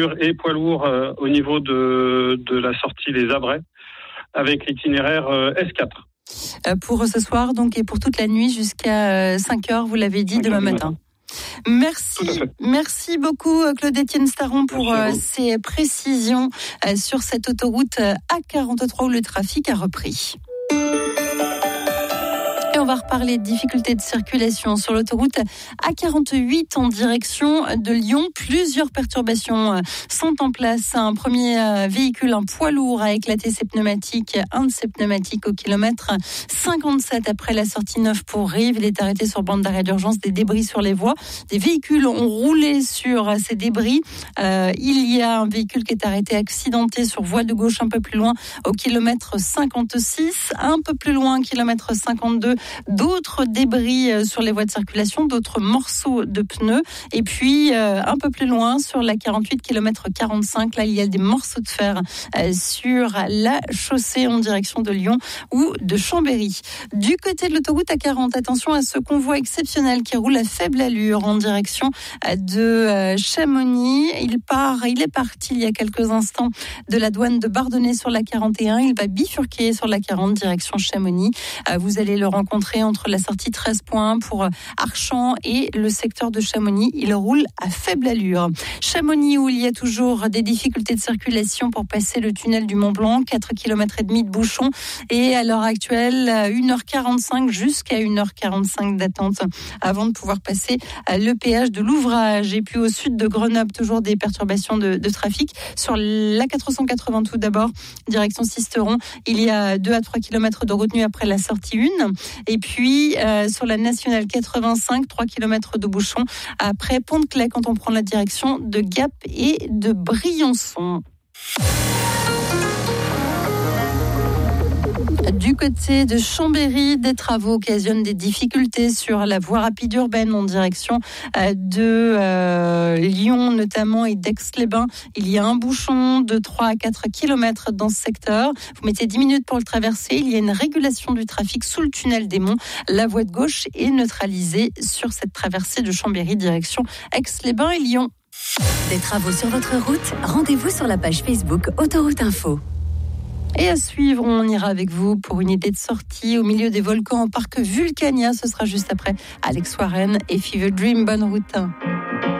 voitures et poids lourds au niveau de la sortie des Abrais avec l'itinéraire S4. Pour ce soir donc et pour toute la nuit jusqu'à 5h, vous l'avez dit, demain matin. Merci beaucoup Claude-Étienne Staron pour ces précisions sur cette autoroute A43 où le trafic a repris. Et on va reparler de difficultés de circulation sur l'autoroute A48 en direction de Lyon. Plusieurs perturbations sont en place. Un premier véhicule, un poids lourd, a éclaté ses pneumatiques. Un de ses pneumatiques au kilomètre 57 après la sortie 9 pour Rives. Il est arrêté sur bande d'arrêt d'urgence. Des débris sur les voies. Des véhicules ont roulé sur ces débris. Il y a un véhicule qui est arrêté accidenté sur voie de gauche un peu plus loin au kilomètre 56. Un peu plus loin, kilomètre 52. D'autres débris sur les voies de circulation, d'autres morceaux de pneus. Et puis, un peu plus loin, sur la 48, kilomètre 45, là, il y a des morceaux de fer sur la chaussée en direction de Lyon ou de Chambéry. Du côté de l'autoroute A40, attention à ce convoi exceptionnel qui roule à faible allure en direction de Chamonix. Il est parti il y a quelques instants de la douane de Bardonnay sur la 41. Il va bifurquer sur la 40 direction Chamonix. Vous allez le rencontrer entre la sortie 13.1 pour Archamps et le secteur de Chamonix. Il roule à faible allure. Chamonix où il y a toujours des difficultés de circulation pour passer le tunnel du Mont-Blanc, 4 km et demi de bouchons et à l'heure actuelle 1h45 jusqu'à 1h45 d'attente avant de pouvoir passer le péage de l'ouvrage. Et puis au sud de Grenoble, toujours des perturbations de trafic sur la 480 tout d'abord, direction Sisteron. Il y a 2 à 3 km de retenue après la sortie 1. Et puis, sur la nationale 85, 3 km de bouchons après Pont-de-Claix quand on prend la direction de Gap et de Briançon. Du côté de Chambéry, des travaux occasionnent des difficultés sur la voie rapide urbaine en direction de Lyon notamment et d'Aix-les-Bains. Il y a un bouchon de 3 à 4 km dans ce secteur. Vous mettez 10 minutes pour le traverser. Il y a une régulation du trafic sous le tunnel des Monts. La voie de gauche est neutralisée sur cette traversée de Chambéry direction Aix-les-Bains et Lyon. Des travaux sur votre route? Rendez-vous sur la page Facebook Autoroute Info. Et à suivre, on ira avec vous pour une idée de sortie au milieu des volcans au parc Vulcania. Ce sera juste après Alex Warren et Fever Dream. Bonne route.